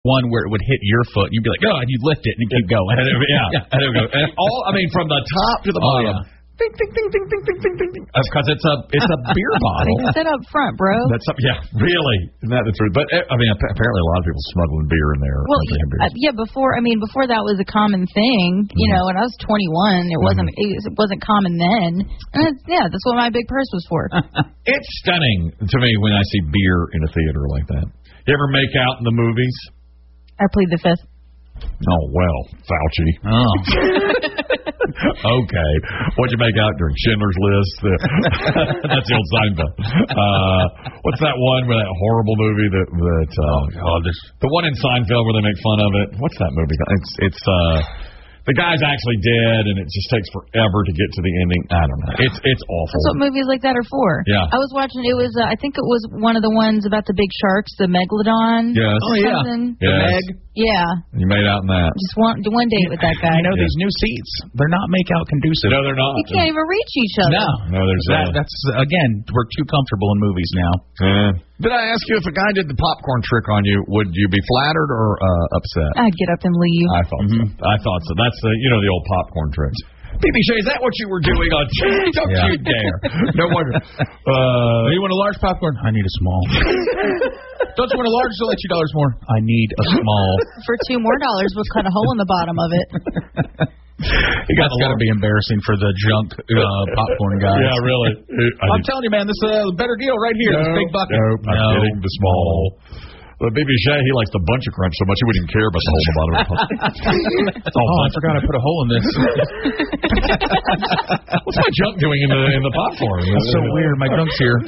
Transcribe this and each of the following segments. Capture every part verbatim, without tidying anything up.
one where it would hit your foot. You'd be like, oh, and you'd lift it and keep going. And it, yeah, yeah. And it would go. And all, I mean, from the top to the oh, bottom. Yeah. Ding, ding, ding, ding, ding, ding, ding, ding, ding. That's because it's a it's a beer bottle. They sit up front, bro. That's up, yeah, really. Isn't that the truth? But I mean, apparently a lot of people smuggling beer in there. Well, uh, yeah, before I mean, before that was a common thing. You mm-hmm. know, when I was twenty-one, it wasn't mm-hmm. it wasn't common then. And it's, yeah, that's what my big purse was for. It's stunning to me when I see beer in a theater like that. You ever make out in the movies? I plead the fifth. Oh, well, Fauci. Oh. Okay. What'd you make out during Schindler's List? That's the old Seinfeld. Uh, what's that one with that horrible movie that, that uh, oh, God, this... the one in Seinfeld where they make fun of it? What's that movie? It's, it's, uh, the guy's actually dead, and it just takes forever to get to the ending. I don't know. It's it's awful. That's what movies like that are for. Yeah. I was watching. It was. Uh, I think it was one of the ones about the big sharks, the megalodon. Yes. Oh yeah. Something. Yes. The Meg. Yeah. You made out in that. Just one one date with that guy. You know yeah. these new seats. They're not make out conducive. No, they're not. You can't even reach each other. No. No, there's that. Uh, that's again. We're too comfortable in movies now. Uh, Did I ask you if a guy did the popcorn trick on you, would you be flattered or uh, upset? I'd get up and leave. I thought mm-hmm. so. I thought so. That's the you know the old popcorn tricks. B B Shay, is that what you were doing on Don't yeah. you dare. No wonder. Uh, you want a large popcorn? I need a small. Don't you want a large? I'll let you dollars more. I need a small. For two more dollars, we'll cut a hole in the bottom of it. That's got to be embarrassing for the junk uh, popcorn guys. Yeah, really. I'm telling you, man, this is a better deal right here. No, this big bucket. No, I'm no. getting the small. Well, B B Shay, he likes the bunch of crunch so much he wouldn't even care about the hole in the bottom of the pot. Oh, oh I forgot I put a hole in this. What's my junk doing in the in the popcorn? That's so weird. My junk's here.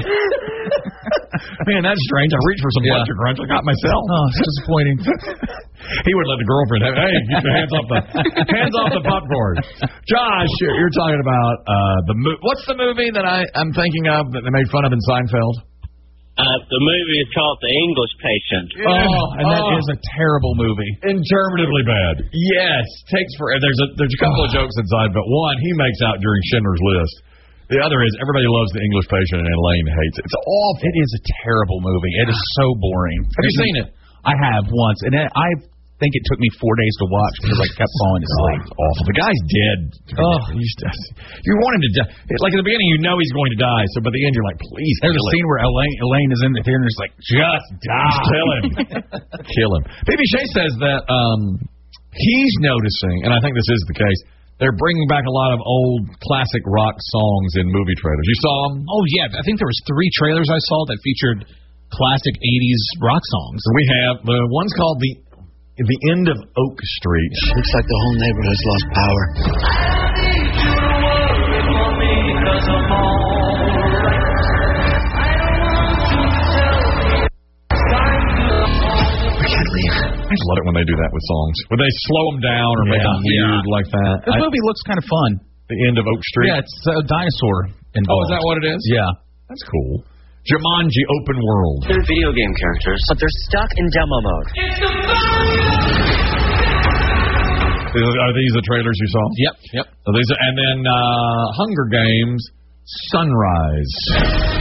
Man, that's strange. I reached for some yeah. bunch of crunch. I got myself. Oh, it's disappointing. He would let the girlfriend have, hey, get your hands off the hands off the popcorn. Josh, you're, you're talking about uh, the mo- what's the movie that I, I'm thinking of that they made fun of in Seinfeld? Uh, the movie is called The English Patient. Yeah. Oh, and that oh. is a terrible movie. Interminatively bad. Yes, takes for there's a there's a couple oh. of jokes inside, but one he makes out during Schindler's List. The other is everybody loves The English Patient and Elaine hates it. It's awful. It is a terrible movie. It is so boring. Have you seen it? I have once, and it, I think it took me four days to watch because I kept falling asleep. Oh, it's awful. The guy's dead. Oh, you want him to die. Like at the beginning, you know he's going to die. So by the end, you're like, please. There's a scene where Elaine, Elaine is in the theater and is like, just die. Kill him. Kill him. B B Shay says that um, he's noticing, and I think this is the case, they're bringing back a lot of old classic rock songs in movie trailers. You saw them? Oh, yeah. I think there was three trailers I saw that featured classic eighties rock songs. We have, the one's called The The End of Oak Street. Looks like the whole neighborhood's lost power. I can't leave. I just love it when they do that with songs. When they slow them down or yeah, make them weird yeah. like that. This I, movie looks kind of fun. The End of Oak Street? Yeah, it's a dinosaur involved. Oh, is that what it is? Yeah. That's cool. Jumanji Open World. They're video game characters, but they're stuck in demo mode. Are these the trailers you saw? Yep, yep. Are these, and then uh, Hunger Games Sunrise.